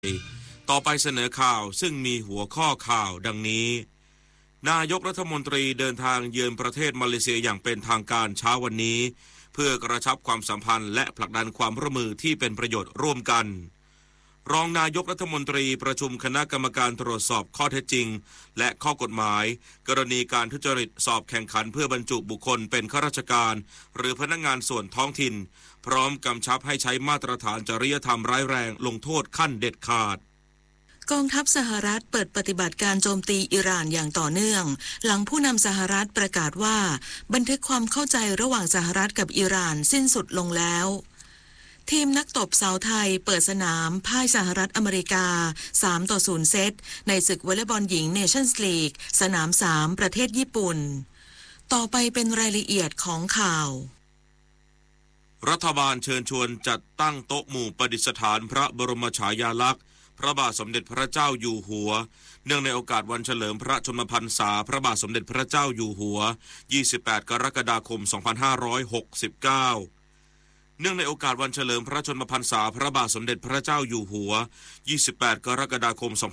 ต่อไปเสนอข่าวซึ่งมีหัวข้อข่าวดังนี้นายกรัฐมนตรีเดินทางเยือนประเทศมาเลเซียอย่างเป็นทางการเช้าวันนี้เพื่อกระชับความสัมพันธ์และผลักดันความร่วมมือที่เป็นประโยชน์ร่วมกันรองนายกรัฐมนตรีประชุมคณะกรรมการตรวจสอบข้อเท็จจริงและข้อกฎหมายกรณีการทุจริตสอบแข่งขันเพื่อบรรจุบุคคลเป็นข้าราชการหรือพนักงานส่วนท้องถิ่นพร้อมกำชับให้ใช้มาตรฐานจริยธรรมร้ายแรงลงโทษขั้นเด็ดขาดกองทัพสหรัฐเปิดปฏิบัติการโจมตีอิหร่านอย่างต่อเนื่องหลังผู้นำสหรัฐประกาศว่าบันทึกความเข้าใจระหว่างสหรัฐกับอิหร่านสิ้นสุดลงแล้วทีมนักตบสาวไทยเปิดสนามพ่ายสหรัฐอเมริกา3-0เซตในศึกวอลเลย์บอลหญิงเนชั่นส์ลีกสนาม3ประเทศญี่ปุ่นต่อไปเป็นรายละเอียดของข่าวรัฐบาลเชิญชวนจัดตั้งโต๊ะหมู่ประดิษฐานพระบรมฉายาลักษณ์พระบาทสมเด็จพระเจ้าอยู่หัวเนื่องในโอกาสวันเฉลิมพระชนมพรรษาพระบาทสมเด็จพระเจ้าอยู่หัว28กรกฎาคม2569เนื่องในโอกาสวันเฉลิมพระชนมพรรษาพระบาทสมเด็จพระเจ้าอยู่หัว28กรกฎาคม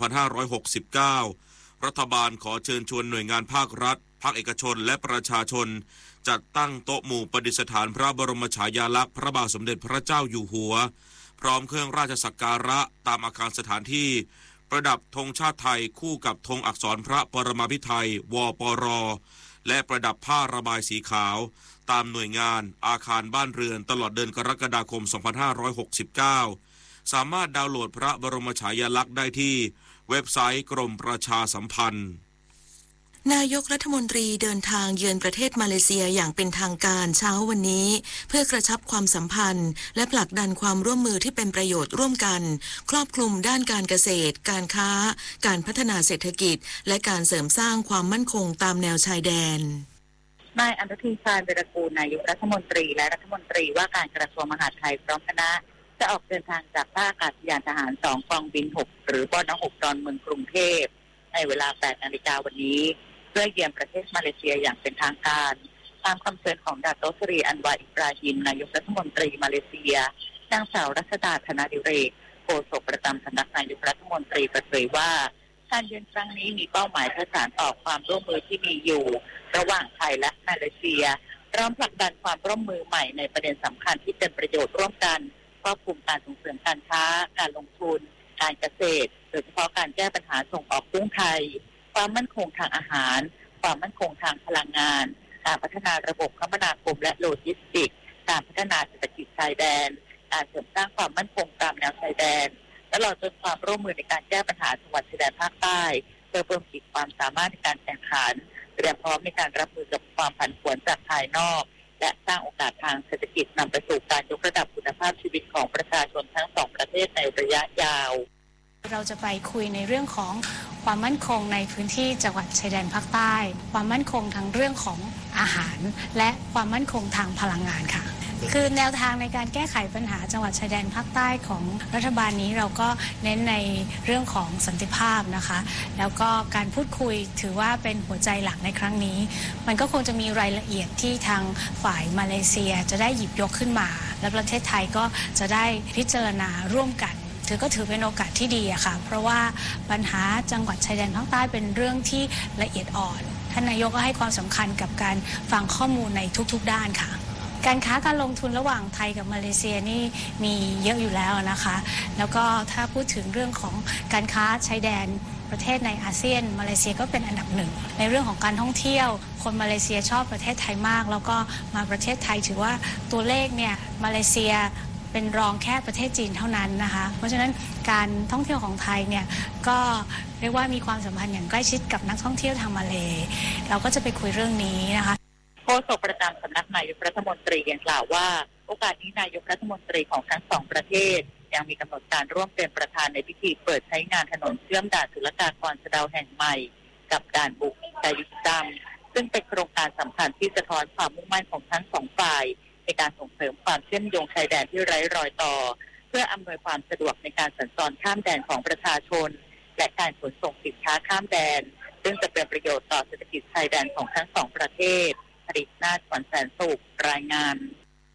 2569รัฐบาลขอเชิญชวนหน่วยงานภาครัฐภาคเอกชนและประชาชนจัดตั้งโต๊ะหมู่ประดิษฐานพระบรมฉายาลักษณ์พระบาทสมเด็จพระเจ้าอยู่หัวพร้อมเครื่องราชสักการะตามอาคารสถานที่ประดับธงชาติไทยคู่กับธงอักษรพระปรมาภิไธยวปรและประดับผ้าระบายสีขาวตามหน่วยงานอาคารบ้านเรือนตลอดเดือนกรกฎาคม2569สามารถดาวน์โหลดพระบรมฉายาลักษณ์ได้ที่เว็บไซต์กรมประชาสัมพันธ์นายกรัฐมนตรีเดินทางเยือนประเทศมาเลเซียอย่างเป็นทางการเช้าวันนี้เพื่อกระชับความสัมพันธ์และผลักดันความร่วมมือที่เป็นประโยชน์ร่วมกันครอบคลุมด้านการเกษตรการค้าการพัฒนาเศรษฐกิจและการเสริมสร้างความมั่นคงตามแนวชายแดนนายอนุทินชาญวีรกูลนายกรัฐมนตรีและรัฐมนตรีว่าการกระทรวงมหาดไทยพร้อมคณะจะออกเดินทางจากท่าอากาศยานทหาร2กองบิน6หรือบน6ดอนเมืองกรุงเทพในเวลา 8 นาฬิกาวันนี้เพื่อเยือนประเทศมาเลเซียอย่างเป็นทางการตามคำเชิญของดาโตสรีอันวาอิบราฮิมนายกรัฐมนตรีมาเลเซียนางสาวรัชดาธนาดิเรกโฆษกประจำสำนักนายกรัฐมนตรีเปิดเผยว่าการเยือนครั้งนี้มีเป้าหมายเพื่อสานต่อความร่วมมือที่มีอยู่ระหว่างไทยและมาเลเซียพร้อมผลักดันความร่วมมือใหม่ในประเด็นสำคัญที่เป็นประโยชน์ร่วมกันครอบคลุมการส่งเสริมการค้าการลงทุนการเกษตรโดยเฉพาะการแก้ปัญหาส่งออกกุ้งไทยความมั่นคงทางอาหารความมั่นคงทางพลังงานการพัฒนาระบบคมนาคมและโลจิสติกส์การพัฒนาเศรษฐกิจชายแดนการเสริมสร้างความมั่นคงตามแนวชายแดนตลอดจนความร่วมมือในการแก้ปัญหาจังหวัดชายแดนภาคใต้เพื่อเพิ่มขีดความสามารถในการแข่งขันเตรียมพร้อมในการรับมือกับความผันผวนจากภายนอกและสร้างโอกาสทางเศรษฐกิจนำไปสู่การยกระดับคุณภาพชีวิตของประชาชนทั้งสองประเทศในระยะยาวเราจะไปคุยในเรื่องของความมั่นคงในพื้นที่จังหวัดชายแดนภาคใต้ความมั่นคงทั้งเรื่องของอาหารและความมั่นคงทางพลังงานค่ะคือแนวทางในการแก้ไขปัญหาจังหวัดชายแดนภาคใต้ของรัฐบาลนี้เราก็เน้นในเรื่องของสันติภาพนะคะแล้วก็การพูดคุยถือว่าเป็นหัวใจหลักในครั้งนี้มันก็คงจะมีรายละเอียดที่ทางฝ่ายมาเลเซียจะได้หยิบยกขึ้นมาและประเทศไทยก็จะได้พิจารณาร่วมกันถือเป็นโอกาสที่ดีอะค่ะเพราะว่าปัญหาจังหวัดชายแดนภาคใต้เป็นเรื่องที่ละเอียดอ่อนท่านนายกก็ให้ความสำคัญกับการฟังข้อมูลในทุกๆด้านค่ะการค้าการลงทุนระหว่างไทยกับมาเลเซียนี่มีเยอะอยู่แล้วนะคะแล้วก็ถ้าพูดถึงเรื่องของการค้าชายแดนประเทศในอาเซียนมาเลเซียก็เป็นอันดับหนึ่งในเรื่องของการท่องเที่ยวคนมาเลเซียชอบประเทศไทยมากแล้วก็มาประเทศไทยถือว่าตัวเลขเนี่ยมาเลเซียเป็นรองแค่ประเทศจีนเท่านั้นนะคะเพราะฉะนั้นการท่องเที่ยวของไทยเนี่ยก็เรียกว่ามีความสัมพันธ์อย่างใกล้ชิดกับนักท่องเที่ยวทางมาเลเราก็จะไปคุยเรื่องนี้นะคะโฆษกประจำสำนักนายกรัฐมนตรียังกล่าวว่าโอกาสนี้นายกรัฐมนตรีของทั้งสองประเทศยังมีกำหนดการร่วมเป็นประธานในพิธีเปิดใช้งานถนนเชื่อมด่านศุลกากรสะเดาแห่งใหม่กับด่านบุกชายุทธดำซึ่งเป็นโครงการสำคัญที่สะท้อนความมุ่งมั่นของทั้งสองฝ่ายในการส่งเสริมความเชื่อมโยงชายแดนที่ไร้รอยต่อเพื่ออำนวยความสะดวกในการสัญจรข้ามแดนของประชาชนและการขนส่งสินค้าข้ามแดนซึ่งจะเป็นประโยชน์ต่อเศรษฐกิจชายแดนของทั้งสองประเทศผลิตนาฏ ขวัญแสนสุขรายงาน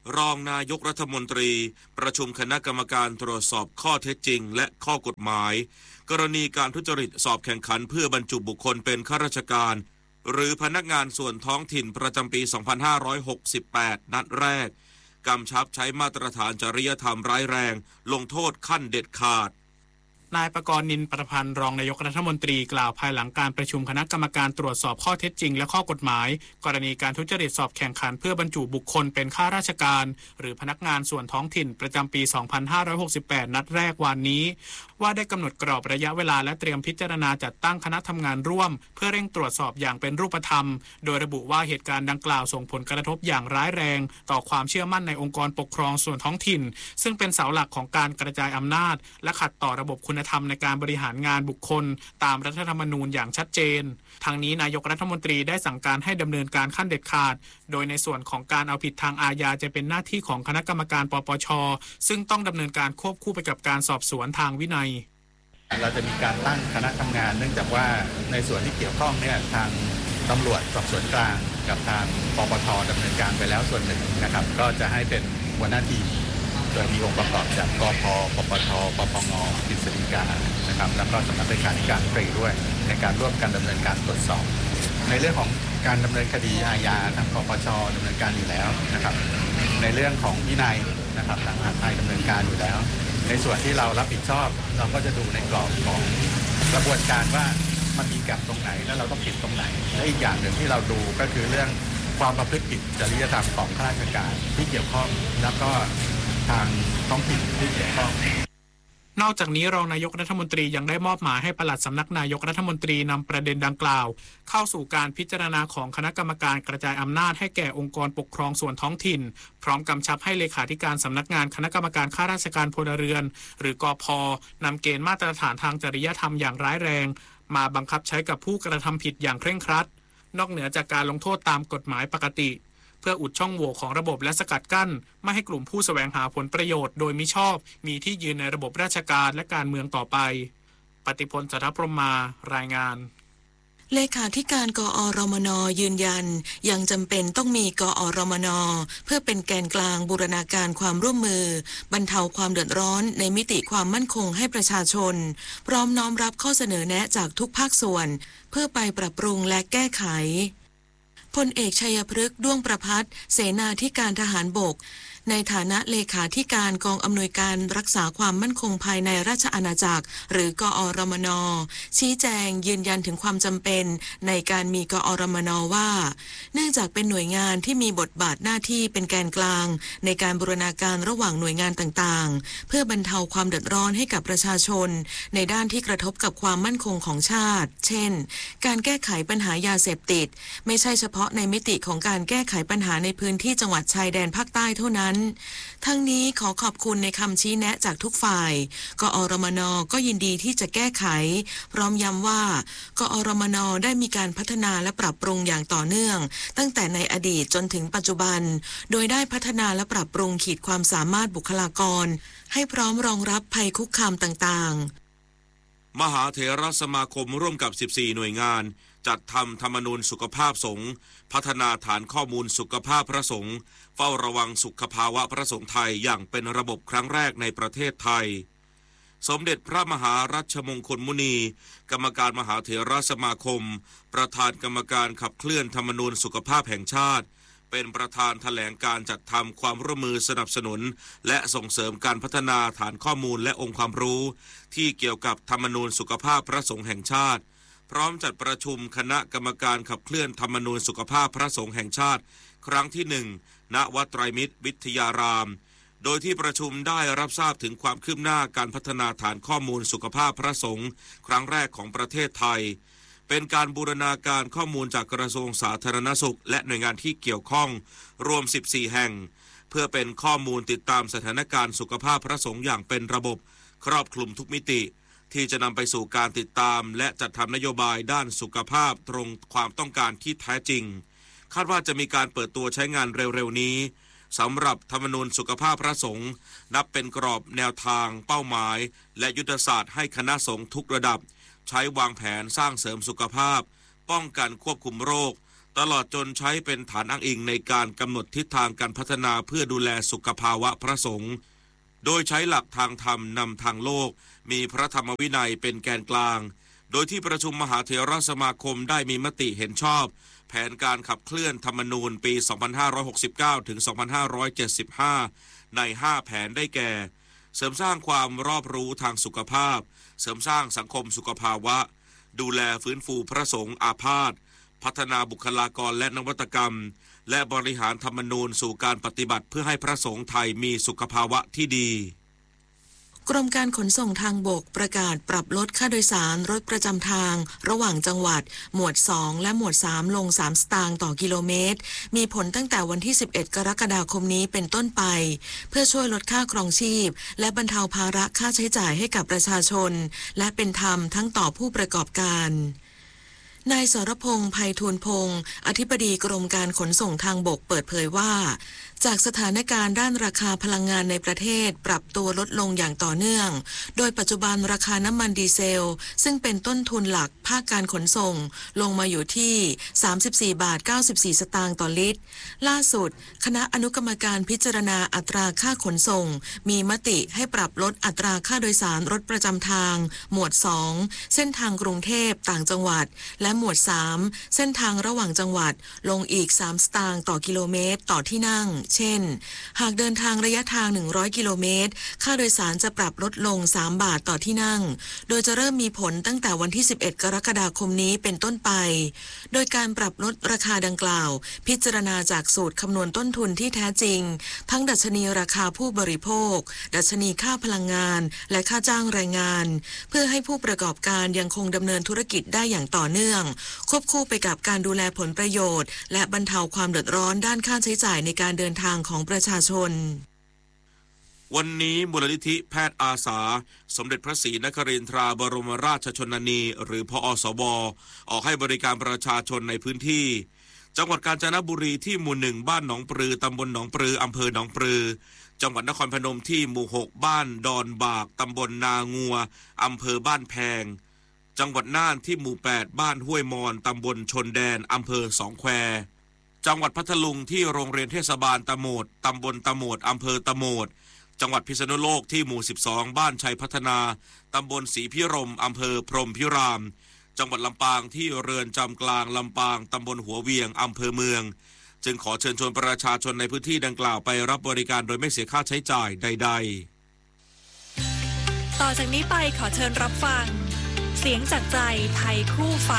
รองนายกรัฐมนตรีประชุมคณะกรรมการตรวจสอบข้อเท็จจริงและข้อกฎหมายกรณีการทุจริตสอบแข่งขันเพื่อบรรจุบุคคลเป็นข้าราชการหรือพนักงานส่วนท้องถิ่นประจำปี 2568 นัดแรกกำชับใช้มาตรฐานจริยธรรมร้ายแรงลงโทษขั้นเด็ดขาดนายประกรณ์นินประพันธ์รองนายกรัฐมนตรีกล่าวภายหลังการประชุมคณะกรรมการตรวจสอบข้อเท็จจริงและข้อกฎหมายกรณีการทุจริตสอบแข่งขันเพื่อบรรจุบุคคลเป็นข้าราชการหรือพนักงานส่วนท้องถิ่นประจำปี 2568 นัดแรกวันนี้ว่าได้กำหนดกรอบระยะเวลาและเตรียมพิจารณาจัดตั้งคณะทำงานร่วมเพื่อเร่งตรวจสอบอย่างเป็นรูปธรรมโดยระบุว่าเหตุการณ์ดังกล่าวส่งผลกระทบอย่างร้ายแรงต่อความเชื่อมั่นในองค์กรปกครองส่วนท้องถิ่นซึ่งเป็นเสาหลักของการกระจายอำนาจและขัดต่อระบบคุณธรรมในการบริหารงานบุคคลตามรัฐธรรมนูญอย่างชัดเจนทางนี้นายกรัฐมนตรีได้สั่งการให้ดำเนินการขั้นเด็ดขาดโดยในส่วนของการเอาผิดทางอาญาจะเป็นหน้าที่ของคณะกรรมการปปช.ซึ่งต้องดำเนินการควบคู่ไปกับการสอบสวนทางวินัยเราจะมีการตั้งคณะทำงานเนื่องจากว่าในส่วนที่เกี่ยวข้องเนี่ยทางตำรวจสอบสวนกลางกับทางปปช.ดำเนินการไปแล้วส่วนหนึ่งนะครับก็จะให้เป็นหัวหน้าทีมโดยมีองค์ประกอบจากกพ.ปปช.ปปง.กฤษฎีกานะครับแล้วก็สำนักเลขาธิการตรีด้วยในการร่วมกันดำเนินการตรวจสอบในเรื่องของการดำเนินคดีอาญาทางปปช.ดำเนินการอยู่แล้วนะครับในเรื่องของวินัยนะครับทางมหาดไทยดำเนินการอยู่แล้วในส่วนที่เรารับผิดชอบเราก็จะดูในกรอบของกระบวนการว่ามันมีแก็บตรงไหนแล้วเราต้องผิดตรงไหนและอีกอย่างหนึ่งที่เราดูก็คือเรื่องความประพฤติผิดจริยธรรมของข้าราชการที่เกี่ยวข้องแล้วก็ทางท้องถิ่นที่เกี่ยวข้องนอกจากนี้รองนายกรัฐมนตรียังได้มอบหมายให้ปลัดสำนักนายกรัฐมนตรีนำประเด็นดังกล่าวเข้าสู่การพิจารณาของคณะกรรมการกระจายอำนาจให้แก่องค์กรปกครองส่วนท้องถิ่นพร้อมกำชับให้เลขาธิการสำนักงานคณะกรรมการข้าราชการพลเรือนหรือกพ.นำเกณฑ์มาตรฐานทางจริยธรรมอย่างร้ายแรงมาบังคับใช้กับผู้กระทำผิดอย่างเคร่งครัดนอกเหนือจากการลงโทษตามกฎหมายปกติเพื่ออุดช่องโหว่ของระบบและสกัดกั้นไม่ให้กลุ่มผู้แสวงหาผลประโยชน์โดยมิชอบมีที่ยืนในระบบราชการและการเมืองต่อไปปฏิพล สัทธพรหมมารายงานเลขาธิการกอรมน.ยืนยันยังจำเป็นต้องมีกอรมน.เพื่อเป็นแกนกลางบูรณาการความร่วมมือบรรเทาความเดือดร้อนในมิติความมั่นคงให้ประชาชนพร้อมน้อมรับข้อเสนอแนะจากทุกภาคส่วนเพื่อไปปรับปรุงและแก้ไขพลเอกชัยพฤกษ์ด้วงประภัสเสนาธิการทหารบกในฐานะเลขาธิการกองอำนวยการรักษาความมั่นคงภายในราชอาณาจักรหรือกอรมน.ชี้แจงยืนยันถึงความจำเป็นในการมีกอรมน.ว่าเนื่องจากเป็นหน่วยงานที่มีบทบาทหน้าที่เป็นแกนกลางในการบูรณาการระหว่างหน่วยงานต่างๆเพื่อบรรเทาความเดือดร้อนให้กับประชาชนในด้านที่กระทบกับความมั่นคงของชาติเช่นการแก้ไขปัญหายาเสพติดไม่ใช่เฉพาะในมิติของการแก้ไขปัญหาในพื้นที่จังหวัดชายแดนภาคใต้เท่านั้นทั้งนี้ขอขอบคุณในคำชี้แนะจากทุกฝ่ายกอรมน.ก็ยินดีที่จะแก้ไขพร้อมย้ำว่ากอรมน.ได้มีการพัฒนาและปรับปรุงอย่างต่อเนื่องตั้งแต่ในอดีตจนถึงปัจจุบันโดยได้พัฒนาและปรับปรุงขีดความสามารถบุคลากรให้พร้อมรองรับภัยคุกคามต่างๆมหาเถรสมาคมร่วมกับ14หน่วยงานจัดทำธรรมนูญสุขภาพสงฆ์พัฒนาฐานข้อมูลสุขภาพพระสงฆ์เฝ้าระวังสุขภาวะพระสงฆ์ไทยอย่างเป็นระบบครั้งแรกในประเทศไทยสมเด็จพระมหารัชมงคลมุนีกรรมการมหาเถรสมาคมประธานกรรมการขับเคลื่อนธรรมนูญสุขภาพแห่งชาติเป็นประธานแถลงการจัดทำความร่วมมือสนับสนุนและส่งเสริมการพัฒนาฐานข้อมูลและองค์ความรู้ที่เกี่ยวกับธรรมนูญสุขภาพพระสงฆ์แห่งชาติพร้อมจัดประชุมคณะกรรมการขับเคลื่อนธรรมนูญสุขภาพพระสงฆ์แห่งชาติครั้งที่1ณวัดไตรมิตรวิทยารามโดยที่ประชุมได้รับทราบถึงความคืบหน้าการพัฒนาฐานข้อมูลสุขภาพพระสงฆ์ครั้งแรกของประเทศไทยเป็นการบูรณาการข้อมูลจากกระทรวงสาธารณสุขและหน่วยงานที่เกี่ยวข้องรวม14แห่งเพื่อเป็นข้อมูลติดตามสถานการณ์สุขภาพพระสงฆ์อย่างเป็นระบบครอบคลุมทุกมิติที่จะนำไปสู่การติดตามและจัดทำนโยบายด้านสุขภาพตรงความต้องการที่แท้จริงคาดว่าจะมีการเปิดตัวใช้งานเร็วๆนี้สำหรับธรรมนูญสุขภาพพระสงฆ์นับเป็นกรอบแนวทางเป้าหมายและยุทธศาสตร์ให้คณะสงฆ์ทุกระดับใช้วางแผนสร้างเสริมสุขภาพป้องกันควบคุมโรคตลอดจนใช้เป็นฐานอ้างอิงในการกำหนดทิศทางการพัฒนาเพื่อดูแลสุขภาวะพระสงฆ์โดยใช้หลักทางธรรมนำทางโลกมีพระธรรมวินัยเป็นแกนกลางโดยที่ประชุมมหาเถรสมาคมได้มีมติเห็นชอบแผนการขับเคลื่อนธรรมนูญปี 2569 ถึง 2575 ใน 5 แผนได้แก่เสริมสร้างความรอบรู้ทางสุขภาพเสริมสร้างสังคมสุขภาวะดูแลฟื้นฟูพระสงฆ์อาพาธพัฒนาบุคลากรและนวัตกรรมและบริหารธรรมนูญสู่การปฏิบัติเพื่อให้พระสงฆ์ไทยมีสุขภาวะที่ดีกรมการขนส่งทางบกประกาศปรับลดค่าโดยสารรถประจำทางระหว่างจังหวัดหมวด 2 และหมวด 3 ลง 3 สตางค์ต่อกิโลเมตรมีผลตั้งแต่วันที่ 11 กรกฎาคมนี้เป็นต้นไปเพื่อช่วยลดค่าครองชีพและบรรเทาภาระค่าใช้จ่ายให้กับประชาชนและเป็นธรรมทั้งต่อผู้ประกอบการนายสรพงษ์ไพฑูรย์พงษ์อธิบดีกรมการขนส่งทางบกเปิดเผยว่าจากสถานการณ์ด้านราคาพลังงานในประเทศปรับตัวลดลงอย่างต่อเนื่องโดยปัจจุบันราคาน้ำมันดีเซลซึ่งเป็นต้นทุนหลักภาคการขนส่งลงมาอยู่ที่ 34.94 สตางค์ต่อลิตรล่าสุดคณะอนุกรรมการพิจารณาอัตราค่าขนส่งมีมติให้ปรับลดอัตราค่าโดยสารรถประจำทางหมวด 2 เส้นทางกรุงเทพต่างจังหวัดและหมวด 3 เส้นทางระหว่างจังหวัดลงอีก3สตางค์ต่อกิโลเมตรต่อที่นั่งเช่นหากเดินทางระยะทาง100กิโลเมตรค่าโดยสารจะปรับลดลง3 บาทต่อที่นั่งโดยจะเริ่มมีผลตั้งแต่วันที่11 กรกฎาคมนี้เป็นต้นไปโดยการปรับลดราคาดังกล่าวพิจารณาจากสูตรคำนวณต้นทุนที่แท้จริงทั้งดัชนีราคาผู้บริโภคดัชนีค่าพลังงานและค่าจ้างแรงงานเพื่อให้ผู้ประกอบการยังคงดำเนินธุรกิจได้อย่างต่อเนื่องควบคู่ไปกับการดูแลผลประโยชน์และบรรเทาความเดือดร้อนด้านค่าใช้จ่ายในการเดินทางของประชาชนวันนี้มูลนิธิแพทย์อาสาสมเด็จพระศรีนครินทราบรมราชชนนีหรือพอสบออกให้บริการประชาชนในพื้นที่จังหวัดกาญจนบุรีที่หมู่ 1บ้านหนองปลือตำบลหนองปลืออำเภอหนองปลือจังหวัดนครพนมที่หมู่ 6บ้านดอนบากตำบลนางัวอำเภอบ้านแพงจังหวัดน่านที่หมู่ 8บ้านห้วยมอนตำบลชนแดนอำเภอสองแควจังหวัดพัทลุงที่โรงเรียนเทศบาลตะโหมดตำบลตะโหมดอำเภอตะโหมดจังหวัดพิษณุโลกที่หมู่ 12บ้านชัยพัฒนาตำบลศรีพิรมอำเภอพรหมพิรามจังหวัดลำปางที่เรือนจำกลางลำปางตำบลหัวเวียงอำเภอเมืองจึงขอเชิญชวนประชาชนในพื้นที่ดังกล่าวไปรับบริการโดยไม่เสียค่าใช้จ่ายใดๆต่อจากนี้ไปขอเชิญรับฟังเสียงจากใจไทยคู่ฟ้า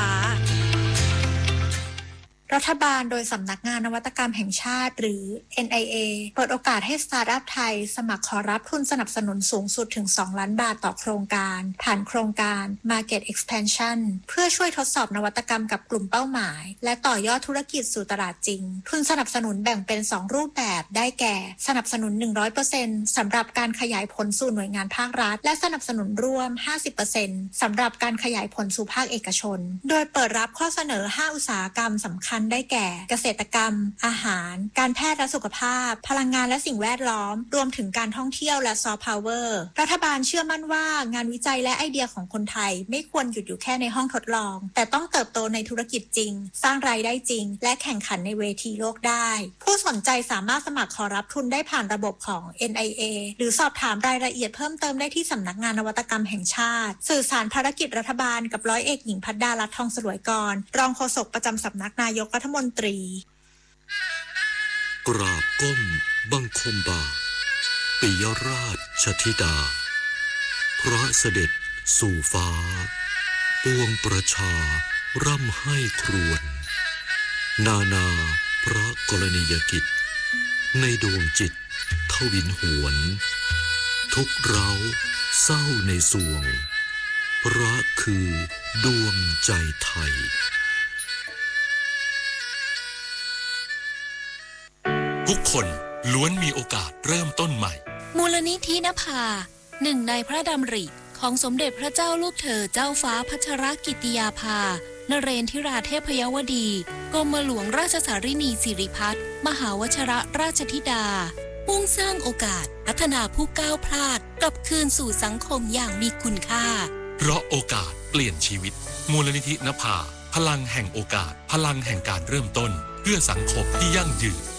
รัฐบาลโดยสำนักงานนวัตกรรมแห่งชาติหรือ NIA เปิดโอกาสให้สตาร์ทอัพไทยสมัครขอรับทุนสนับสนุนสูงสุดถึง2 ล้านบาทต่อโครงการผ่านโครงการ Market Expansion เพื่อช่วยทดสอบนวัตกรรมกับกลุ่มเป้าหมายและต่อยอดธุรกิจสู่ตลาดจริงทุนสนับสนุนแบ่งเป็น2รูปแบบได้แก่สนับสนุน 100% สำหรับการขยายผลสู่หน่วยงานภาครัฐและสนับสนุนร่วม 50% สำหรับการขยายผลสู่ภาคเอกชนโดยเปิดรับข้อเสนอ5อุตสาหกรรมสำคัญได้แก่เกษตรกรรมอาหารการแพทย์และสุขภาพพลังงานและสิ่งแวดล้อมรวมถึงการท่องเที่ยวและซอฟต์พาวเวอร์รัฐบาลเชื่อมั่นว่างานวิจัยและไอเดียของคนไทยไม่ควรหยุดอยู่แค่ในห้องทดลองแต่ต้องเติบโตในธุรกิจจริงสร้างรายได้จริงและแข่งขันในเวทีโลกได้ผู้สนใจสามารถสมัครขอรับทุนได้ผ่านระบบของ NIA หรือสอบถามรายละเอียดเพิ่มเติมได้ที่สำนักงานนวัตกรรมแห่งชาติสื่อสารภารกิจรัฐบาลกับร้อยเอกหญิงภัดดาลัตน์ทองสลวยกรรองโฆษกประจำสำนักนายกรัฐมนตรีกราบก้มบังคมบาทปิยราชธิดาพระเสด็จสู่ฟ้าปวงประชาร่ำให้ครวญนานาพระกรณียกิจในดวงจิตทวินหวนทุกเร้าเศร้าในสวงพระคือดวงใจไทยทุกคนล้วนมีโอกาสเริ่มต้นใหม่มูลนิธินภาหนึ่งในพระดำริของสมเด็จพระเจ้าลูกเธอเจ้าฟ้าพัชรกิติยาภานเรนทิราเทพยวดีกรมหลวงราชสารินีสิริพัฒน์มหาวชิรราชธิดามุ่งสร้างโอกาสพัฒนาผู้ก้าวพลาดกลับคืนสู่สังคมอย่างมีคุณค่าเพราะโอกาสเปลี่ยนชีวิตมูลนิธินภาพลังแห่งโอกาสพลังแห่งการเริ่มต้นเพื่อสังคมที่ยั่งยืน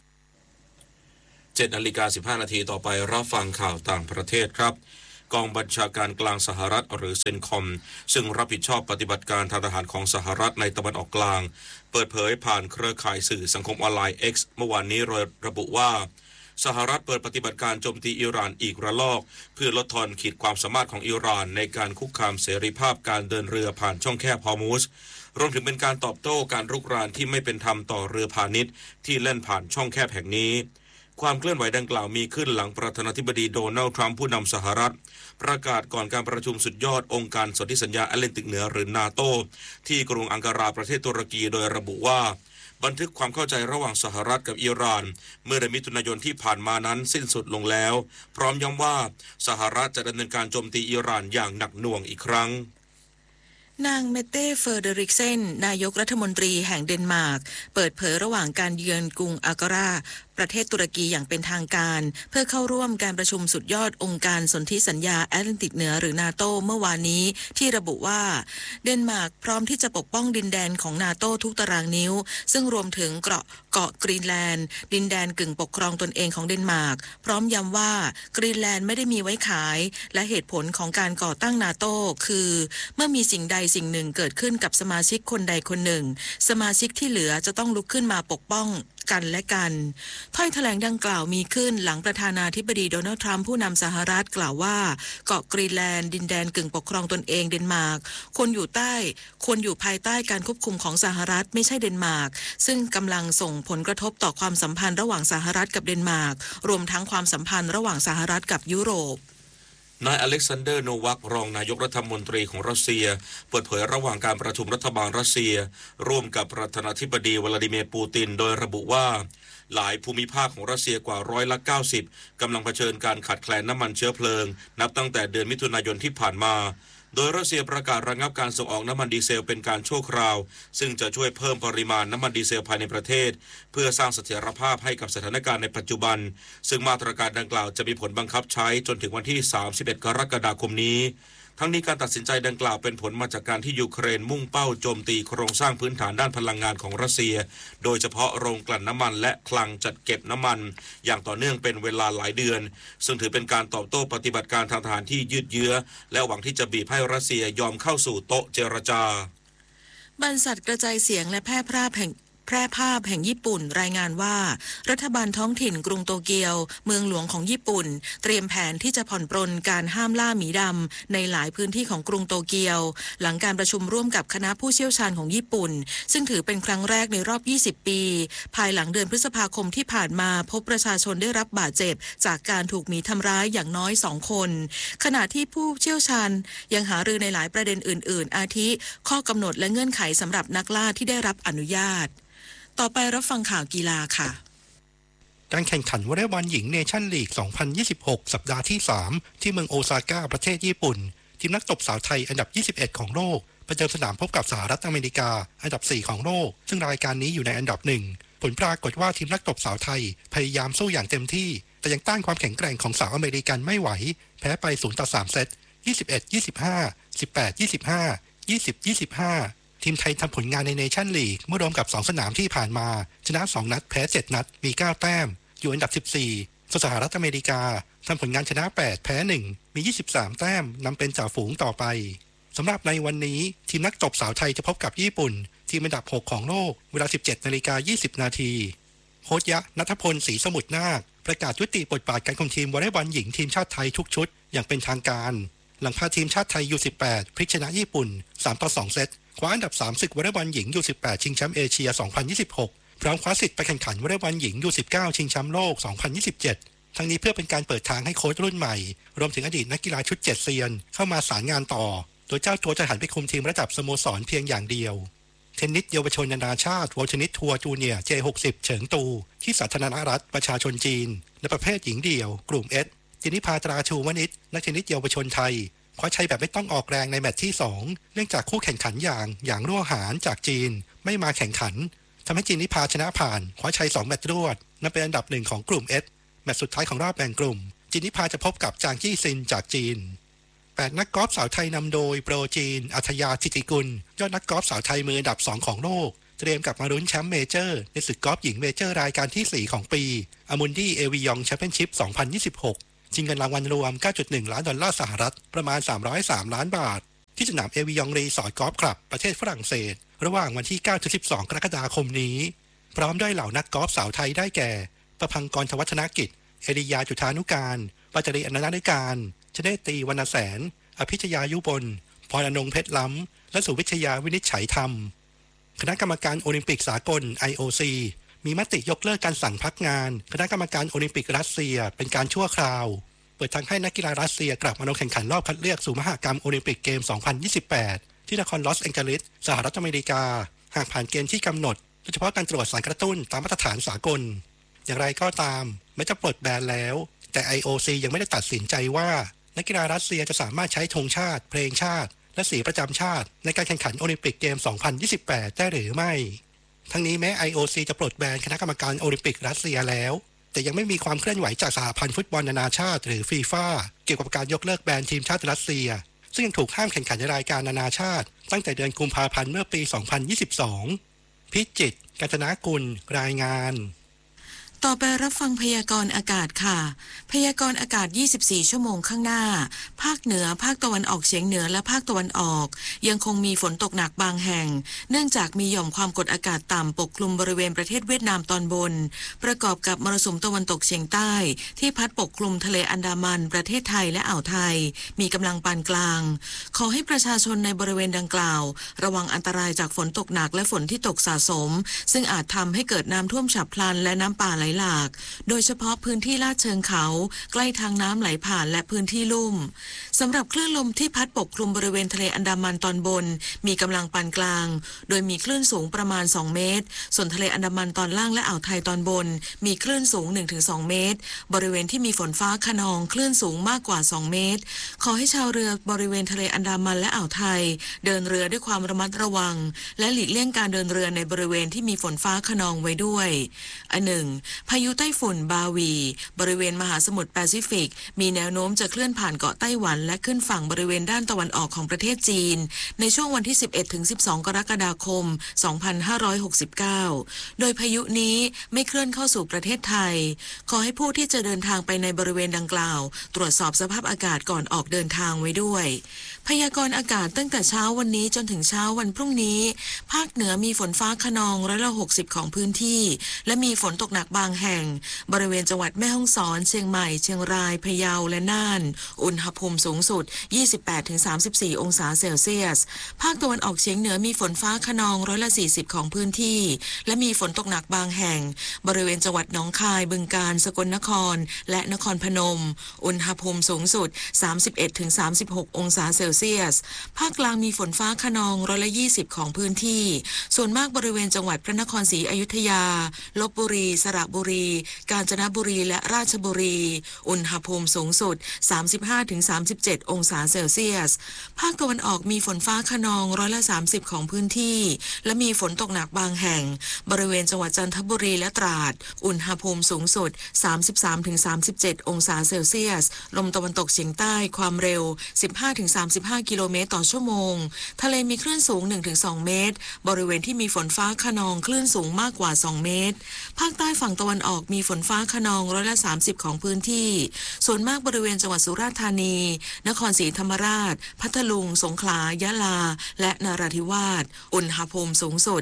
7:15 นาทีต่อไปรับฟังข่าวต่างประเทศครับกองบัญชาการกลางสหรัฐหรือเซนคอมซึ่งรับผิดชอบปฏิบัติการทางทหารของสหรัฐในตะวันออกกลางเปิดเผยผ่านเครือข่ายสื่อสังคมออนไลน์ X เมื่อวานนี้โดยระบุว่าสหรัฐเปิดปฏิบัติการโจมตีอิหร่านอีกระลอกเพื่อลดทอนขีดความสามารถของอิหร่านในการคุกคามเสรีภาพการเดินเรือผ่านช่องแคบฮอร์มุซรวมถึงเป็นการตอบโต้การรุกรานที่ไม่เป็นธรรมต่อเรือพาณิชย์ที่แล่นผ่านช่องแคบแห่งนี้ความเคลื่อนไหวดังกล่าวมีขึ้นหลังประธานาธิบดีโดนัลด์ทรัมป์ผู้นำสหรัฐประกาศก่อนการประชุมสุดยอดองค์การสนธิสัญญาแอตแลนติกเหนือหรือนาโตที่กรุงอังการาประเทศตุรกีโดยระบุว่าบันทึกความเข้าใจระหว่างสหรัฐกับอิหร่านเมื่อเดือนมิถุนายนที่ผ่านมานั้นสิ้นสุดลงแล้วพร้อมย้ำว่าสหรัฐจะดำเนินการโจมตีอิหร่านอย่างหนักหน่วงอีกครั้งนางเมเต้เฟอร์เดริกเซนนายกรัฐมนตรีแห่งเดนมาร์กเปิดเผยระหว่างการเยือนกรุงอังการาประเทศตุรกีอย่างเป็นทางการเพื่อเข้าร่วมการประชุมสุดยอดองค์การสนธิสัญญาแอตแลนติกเหนือหรือนาโตเมื่อวานนี้ที่ระบุว่าเดนมาร์กพร้อมที่จะปกป้องดินแดนของนาโตทุกตารางนิ้วซึ่งรวมถึงเกาะกรีนแลนด์ดินแดนกึ่งปกครองตนเองของเดนมาร์กพร้อมย้ำว่ากรีนแลนด์ไม่ได้มีไว้ขายและเหตุผลของการก่อตั้งนาโตคือเมื่อมีสิ่งใดสิ่งหนึ่งเกิดขึ้นกับสมาชิกคนใดคนหนึ่งสมาชิกที่เหลือจะต้องลุกขึ้นมาปกป้องกันและกันถ้อยแถลงดังกล่าวมีขึ้นหลังประธานาธิบดีโดนัลด์ทรัมป์ผู้นำสหรัฐกล่าวว่าเกาะกรีนแลนด์ดินแดนกึ่งปกครองตนเองเดนมาร์กควรอยู่ภายใต้การควบคุมของสหรัฐไม่ใช่เดนมาร์กซึ่งกำลังส่งผลกระทบต่อความสัมพันธ์ระหว่างสหรัฐกับเดนมาร์กรวมทั้งความสัมพันธ์ระหว่างสหรัฐกับยุโรปนายอเล็กซานเดอร์โนวัครองนายกรัฐมนตรีของรัสเซียเปิดเผยระหว่างการประชุมรัฐบาลรัสเซียร่วมกับประธานาธิบดีวลาดิเมียร์ปูตินโดยระบุว่าหลายภูมิภาคของรัสเซียกว่า90%กำลังเผชิญการขาดแคลนน้ำมันเชื้อเพลิงนับตั้งแต่เดือนมิถุนายนที่ผ่านมาโดยรัสเซียประกาศระงับการส่งออกน้ำมันดีเซลเป็นการชั่วคราวซึ่งจะช่วยเพิ่มปริมาณน้ำมันดีเซลภายในประเทศเพื่อสร้างเสถียรภาพให้กับสถานการณ์ในปัจจุบันซึ่งมาตรการดังกล่าวจะมีผลบังคับใช้จนถึงวันที่31 กรกฎาคมนี้ทั้งนี้การตัดสินใจดังกล่าวเป็นผลมาจากการที่ยูเครนมุ่งเป้าโจมตีโครงสร้างพื้นฐานด้านพลังงานของรัสเซียโดยเฉพาะโรงกลั่นน้ำมันและคลังจัดเก็บน้ำมันอย่างต่อเนื่องเป็นเวลาหลายเดือนซึ่งถือเป็นการตอบโต้ปฏิบัติการทางทหารที่ยืดเยื้อและหวังที่จะบีบให้รัสเซียยอมเข้าสู่โต๊ะเจรจาบรรษัทกระจายเสียงและแพร่ภาพแห่งญี่ปุ่นรายงานว่ารัฐบาลท้องถิ่นกรุงโตเกียวเมืองหลวงของญี่ปุ่นเตรียมแผนที่จะผ่อนปรนการห้ามล่าหมีดำในหลายพื้นที่ของกรุงโตเกียวหลังการประชุมร่วมกับคณะผู้เชี่ยวชาญของญี่ปุ่นซึ่งถือเป็นครั้งแรกในรอบ20 ปีภายหลังเดือนพฤษภาคมที่ผ่านมาพบประชาชนได้รับบาดเจ็บจากการถูกหมีทำร้ายอย่างน้อย2 คนขณะที่ผู้เชี่ยวชาญยังหารือในหลายประเด็นอื่นๆอาทิข้อกำหนดและเงื่อนไขสำหรับนักล่าที่ได้รับอนุญาตต่อไปรับฟังข่าวกีฬาค่ะการแข่งขันวอลเลย์บอลหญิงเนชั่นลีก 2026 สัปดาห์ที่ 3 ที่เมืองโอซาก้าประเทศญี่ปุ่นทีมนักตบสาวไทยอันดับ 21 ของโลกประเดิมสนามพบกับสหรัฐอเมริกาอันดับ 4 ของโลกซึ่งรายการนี้อยู่ในอันดับ 1 ผลปรากฏว่าทีมนักตบสาวไทยพยายามสู้อย่างเต็มที่แต่ยังต้านความแข็งแกร่งของสาวอเมริกันไม่ไหวแพ้ไป 0-3 เซต 21-25 18-25 20-25ทีมไทยทำผลงานในเนชั่นลีกเมื่อรวมกับ2สนามที่ผ่านมาชนะ2นัดแพ้7นัดมี9แต้มอยู่อันดับ14ส่วนสหรัฐอเมริกาทำผลงานชนะ8แพ้1มี23แต้มนำเป็นจ่าฝูงต่อไปสำหรับในวันนี้ทีมนักตบสาวไทยจะพบกับญี่ปุ่นทีมอันดับ6ของโลกเวลา 17:20 นาทีโค้ชยะณัฐพลศรีสมุทรนาคประกาศยุติบทบาทการคุมทีมวอลเลย์บอลหญิงทีมชาติไทยทุกชุดอย่างเป็นทางการหลังพาทีมชาติไทย U18 พลิกชนะญี่ปุ่น 3-2 เซตคว้าอันดับ3ศึกวอลเลย์บอลหญิง U18 ชิงแชมป์เอเชีย 2026 พร้อมคว้าสิทธิ์ไปแข่งขันวอลเลย์บอลหญิง U19 ชิงแชมป์โลก 2027 ทั้งนี้เพื่อเป็นการเปิดทางให้โค้ชรุ่นใหม่รวมถึงอดีตนักกีฬาชุด7เซียนเข้ามาสารงานต่อโดยเจ้าตัวจะหันไปคุมทีมระดับสโมสรเพียงอย่างเดียวเทนนิสเยาวชนนานาชาติวอลเทนนิสทัวร์จูเนียร์ J60 เฉิงตูที่สาธารณรัฐประชาชนจีนและประเภทหญิงเดี่ยวกลุ่ม S จินิภาตราชูวณิชนักเทนนิสเยาวชนไทยคว้าชัยแบบไม่ต้องออกแรงในแมตช์ที่2เนื่องจากคู่แข่งขันอย่างรั่วหานจากจีนไม่มาแข่งขันทำให้จินิภาชนะผ่านคว้าชัย2แมตช์รวดนับเป็นอันดับ1ของกลุ่ม S แมตช์สุดท้ายของรอบแบ่งกลุ่มจินิภาจะพบกับจางจี้ซินจากจีน 8 นักกอล์ฟสาวไทยนำโดยโปรจีนอัธยาธิติกุลยอดนักกอล์ฟสาวไทยมืออันดับ 2 ของโลกเตรียมกลับมาลุ้นแชมป์เมเจอร์ในศึกกอล์ฟหญิงเมเจอร์รายการที่ 4 ของปีอามุนดี้เอวิยองแชมเปี้ยนชิพ 2026 ชิงเงินรางวัลรวม 9.1 ล้านดอลลาร์สหรัฐประมาณ303 ล้านบาทที่สนามเอวิยองรีสอร์ทกอล์ฟคลับประเทศฝรั่งเศสระหว่างวันที่ 9-12 กรกฎาคมนี้พร้อมด้วยเหล่านักกอล์ฟสาวไทยได้แก่ประภังกร ธวัฒนกิจเอริยาจุฑานุการปัจจริอนันต์การชเนตีวรรณแสนอภิชยายุบลพรอนงเพชรล้ำและสุวิชยาวินิจฉัยธรรมคณะกรรมการโอลิมปิกสากล IOC มีมติยกเลิกการสั่งพักงานคณะกรรมการโอลิมปิกรัสเซียเป็นการชั่วคราวเปิดทางให้นักกีฬารัสเซียกลับมาลงแข่งขันรอบคัดเลือกสู่มหกรรมโอลิมปิกเกม 2028 ที่นครลอสแองเจลิสสหรัฐอเมริกาหากผ่านเกณฑ์ที่กำหนดโดยเฉพาะการตรวจสารกระตุ้นตามมาตรฐานสากลอย่างไรก็ตามแม้จะปลดแบนแล้วแต่ IOC ยังไม่ได้ตัดสินใจว่านักกีฬารัสเซียจะสามารถใช้ธงชาติเพลงชาติและสีประจำชาติในการแข่งขันโอลิมปิกเกม 2028 ได้หรือไม่ทั้งนี้แม้ IOC จะปลดแบนคณะกรรมการโอลิมปิกรัสเซียแล้วแต่ยังไม่มีความเคลื่อนไหวจากสหพันธ์ฟุตบอลนานาชาติหรือฟีฟ่าเกี่ยวกับการยกเลิกแบนทีมชาติรัสเซียซึ่งยังถูกห้ามแข่งขันในรายการนานาชาติตั้งแต่เดือนกุมภาพันธ์เมื่อปี 2022 พิจิตร กาญจนากุลรายงานต่อไปรับฟังพยากรณ์อากาศค่ะพยากรณ์อากาศ24ชั่วโมงข้างหน้าภาคเหนือภาคตะวันออกเฉียงเหนือและภาคตะวันออกยังคงมีฝนตกหนักบางแห่งเนื่องจากมีหย่อมความกดอากาศต่ำปกคลุมบริเวณประเทศเวียดนามตอนบนประกอบกับมรสุมตะวันตกเฉียงใต้ที่พัดปกคลุมทะเลอันดามันประเทศไทยและอ่าวไทยมีกำลังปานกลางขอให้ประชาชนในบริเวณดังกล่าวระวังอันตรายจากฝนตกหนักและฝนที่ตกสะสมซึ่งอาจทำให้เกิดน้ำท่วมฉับพลันและน้ำป่าไหลหลากโดยเฉพาะพื้นที่ลาดเชิงเขาใกล้ทางน้ำไหลผ่านและพื้นที่ลุ่มสำหรับคลื่นลมที่พัดปกคลุมบริเวณทะเลอันดามันตอนบนมีกำลังปานกลางโดยมีคลื่นสูงประมาณ2เมตรส่วนทะเลอันดามันตอนล่างและอ่าวไทยตอนบนมีคลื่นสูง 1-2 เมตรบริเวณที่มีฝนฟ้าคะนองคลื่นสูงมากกว่า2เมตรขอให้ชาวเรือบริเวณทะเลอันดามันและอ่าวไทยเดินเรือด้วยความระมัดระวังและหลีกเลี่ยงการเดินเรือในบริเวณที่มีฝนฟ้าคะนองไว้ด้วยอันหนึ่งพายุไต้ฝุ่นบาวีบริเวณมหาสมุทรแปซิฟิกมีแนวโน้มจะเคลื่อนผ่านเกาะไต้หวันและขึ้นฝั่งบริเวณด้านตะวันออกของประเทศจีนในช่วงวันที่ 11-12 กรกฎาคม 2569 โดยพายุนี้ไม่เคลื่อนเข้าสู่ประเทศไทยขอให้ผู้ที่จะเดินทางไปในบริเวณดังกล่าวตรวจสอบสภาพอากาศก่อนออกเดินทางไว้ด้วยพยากรณ์อากาศตั้งแต่เช้าวันนี้จนถึงเช้าวันพรุ่งนี้ภาคเหนือมีฝนฟ้าคะนอง60%ของพื้นที่และมีฝนตกหนักบางแห่งบริเวณจังหวัดแม่ฮ่องสอนเชียงใหม่เชียงรายพะเยาและน่านอุณหภูมิสูงสุด 28-34 องศาเซลเซียสภาคตะวันออกเฉียงเหนือมีฝนฟ้าคะนอง40%ของพื้นที่และมีฝนตกหนักบางแห่งบริเวณจังหวัดหนองคายบึงกาฬสกลนครและนครพนมอุณหภูมิสูงสุด 31-36 องศาเซลเซียสภาคกลางมีฝนฟ้าคะนอง20%ของพื้นที่ส่วนมากบริเวณจังหวัดพระนครศรีอยุธยาลพบุรีสระบุรีกาญจนบุรีและราชบุรีอุณหภูมิสูงสุด 35-37 องศาเซลเซียสภาคตะวันออกมีฝนฟ้าคะนอง30%ของพื้นที่และมีฝนตกหนักบางแห่งบริเวณจังหวัดจันทบุรีและตราดอุณหภูมิสูงสุด 33-37 องศาเซลเซียสลมตะวันตกเฉียงใต้ความเร็ว 15-35 กิโลเมตรต่อชั่วโมงทะเลมีคลื่นสูง 1-2 เมตรบริเวณที่มีฝนฟ้าคะนองคลื่นสูงมากกว่า2เมตรภาคใต้ฝั่งตะวันออกมีฝนฟ้าคะนอง30%ของพื้นที่ส่วนมากบริเวณจังหวัดสุราษฎร์ธานีนครศรีธรรมราชพัทลุงสงขลายะลาและนราธิวาสอุณหภูมิสูงสุด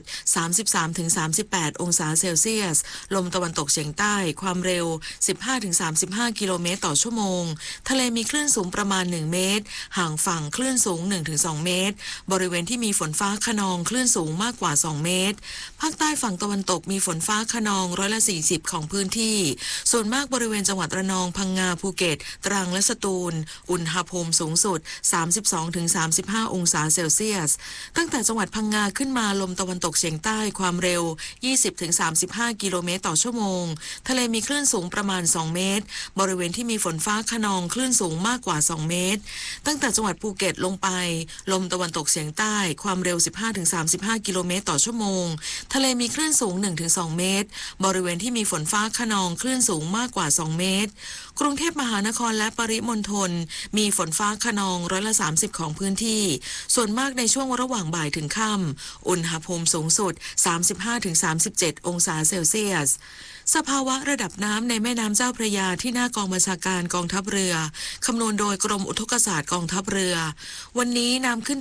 33-38 องศาเซลเซียสลมตะวันตกเฉียงใต้ความเร็ว 15-35 กิโลเมตรต่อชั่วโมงทะเลมีคลื่นสูงประมาณ1เมตรห่างฝั่งคลื่นสูง 1-2 เมตรบริเวณที่มีฝนฟ้าคะนองคลื่นสูงมากกว่า2เมตรภาคใต้ฝั่งตะวันตกมีฝนฟ้าคะนอง40%ของพื้นที่ส่วนมากบริเวณจังหวัดระนองพังงาภูเก็ตตรังและสตูลอุณหภูมิสูงสุด 32-35 องศาเซลเซียสตั้งแต่จังหวัดพังงาขึ้นมาลมตะวันตกเฉียงใต้ความเร็ว 20-35 กิโลเมตรต่อชั่วโมงทะเลมีคลื่นสูงประมาณ2เมตรบริเวณที่มีฝนฟ้าคะนองคลื่นสูงมากกว่า2เมตรตั้งแต่จังหวัดภูเก็ตลงไปลมตะวันตกเฉียงใต้ความเร็ว 15-35 กิโลเมตรต่อชั่วโมงทะเลมีคลื่นสูง 1-2 เมตรบริเวณที่มีมีฝนฟ้าคะนองคลื่นสูงมากกว่า2เมตรกรุงเทพมหานครและปริมณฑลมีฝนฟ้าคะนอง30%ของพื้นที่ส่วนมากในช่วงระหว่างบ่ายถึงค่ำอุณหภูมิสูงสุด 35-37 องศาเซลเซียสสภาวะระดับน้ำในแม่น้ำเจ้าพระยาที่หน้ากองบัญชาการกองทัพเรือคำนวณโดยกรมอุทกศาสตร์กองทัพเรือวันนี้น้ำขึ้น